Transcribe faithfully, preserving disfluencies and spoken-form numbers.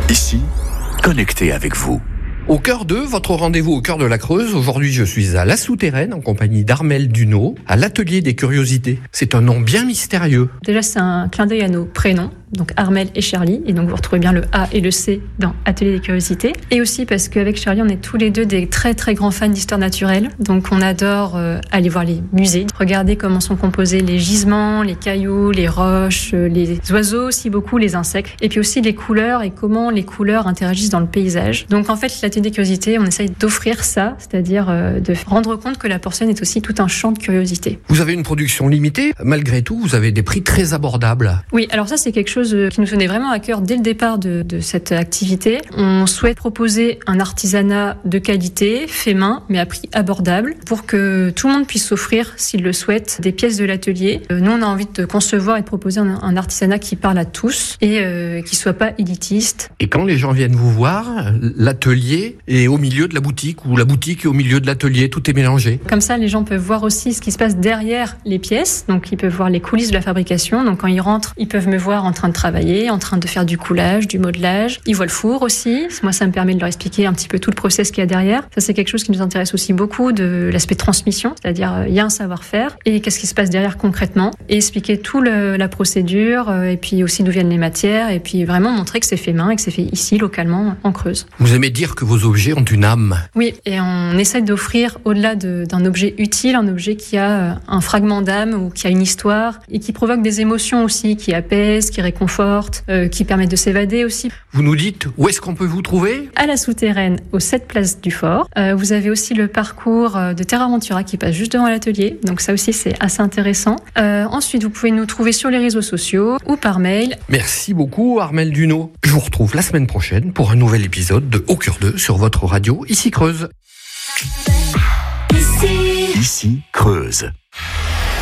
Ici, connecté avec vous. Au cœur de votre rendez-vous au cœur de la Creuse, aujourd'hui je suis à La Souterraine en compagnie d'Armelle Dunaud, à l'Atelier des Curiosités. C'est un nom bien mystérieux. Déjà c'est un clin d'œil à nos prénoms, donc Armelle et Charlie, et donc vous retrouvez bien le A et le C dans Atelier des Curiosités. Et aussi parce qu'avec Charlie on est tous les deux des très très grands fans d'histoire naturelle, donc on adore euh, aller voir les musées, regarder comment sont composés les gisements, les cailloux, les roches, les oiseaux aussi beaucoup, les insectes, et puis aussi les couleurs et comment les couleurs interagissent dans le paysage. Donc en fait l'Atelier des Curiosités, on essaye d'offrir ça, c'est-à-dire euh, de rendre compte que la porcelaine est aussi tout un champ de curiosité. Vous avez une production limitée, malgré tout vous avez des prix très abordables. Oui, alors ça c'est quelque chose qui nous tenait vraiment à cœur dès le départ de, de cette activité. On souhaite proposer un artisanat de qualité, fait main, mais à prix abordable, pour que tout le monde puisse s'offrir, s'il le souhaite, des pièces de l'atelier. Euh, nous on a envie de concevoir et de proposer un, un artisanat qui parle à tous et euh, qui soit pas élitiste. Et quand les gens viennent vous voir, l'atelier est au milieu de la boutique ou la boutique est au milieu de l'atelier, tout est mélangé. Comme ça, les gens peuvent voir aussi ce qui se passe derrière les pièces, donc ils peuvent voir les coulisses de la fabrication. Donc quand ils rentrent, ils peuvent me voir en train de travailler, en train de faire du coulage, du modelage. Ils voient le four aussi. Moi, ça me permet de leur expliquer un petit peu tout le process qu'il y a derrière. Ça, c'est quelque chose qui nous intéresse aussi beaucoup, de l'aspect transmission, c'est-à-dire euh, il y a un savoir-faire et qu'est-ce qui se passe derrière concrètement, et expliquer tout le, la procédure euh, et puis aussi d'où viennent les matières, et puis vraiment montrer que c'est fait main et que c'est fait ici localement en Creuse. Vous aimez dire que vos objets ont une âme. Oui, et on essaie d'offrir au-delà de, d'un objet utile, un objet qui a un fragment d'âme ou qui a une histoire et qui provoque des émotions aussi, qui apaise, qui réconforte, euh, qui permet de s'évader aussi. Vous nous dites où est-ce qu'on peut vous trouver ? À La Souterraine, au sept place du Fort. Euh, vous avez aussi le parcours de Terra Ventura qui passe juste devant l'atelier, donc ça aussi c'est assez intéressant. Euh, ensuite, vous pouvez nous trouver sur les réseaux sociaux ou par mail. Merci beaucoup Armelle Dunaud. Je vous retrouve la semaine prochaine pour un nouvel épisode de Au Cœur d'eux sur votre radio, ici Creuse. Ici Creuse.